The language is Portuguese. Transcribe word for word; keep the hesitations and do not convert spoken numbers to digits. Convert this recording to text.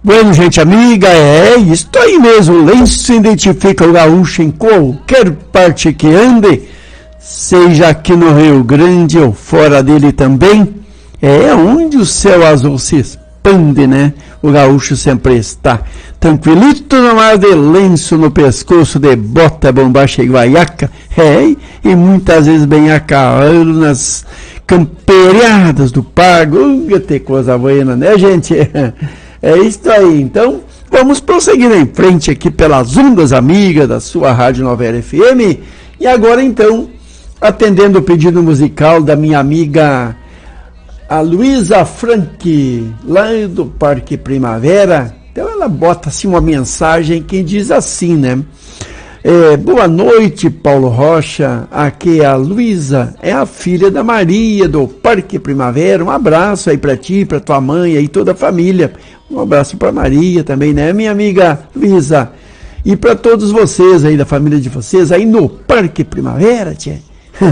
Bueno, gente amiga, é isso aí mesmo. O lenço identifica o gaúcho em qualquer parte que ande, seja aqui no Rio Grande ou fora dele também. É onde o céu azul se expande, né? O gaúcho sempre está tranquilito no mar, de lenço no pescoço, de bota, bombacha e guaiaca, é, e muitas vezes bem a cavalo nas camperiadas do pago. Uh, que coisa buena, né, gente? É isso aí. Então, vamos prosseguir em frente aqui pelas ondas amigas da sua Rádio Nova Era F M. E agora, então, atendendo o pedido musical da minha amiga a Luísa Frank, lá do Parque Primavera. Então ela bota assim uma mensagem que diz assim, né? É, boa noite, Paulo Rocha. Aqui é a Luísa, é a filha da Maria do Parque Primavera. Um abraço aí pra ti, pra tua mãe e toda a família. Um abraço pra Maria também, né, minha amiga Luísa? E pra todos vocês aí, da família de vocês, aí no Parque Primavera, tia.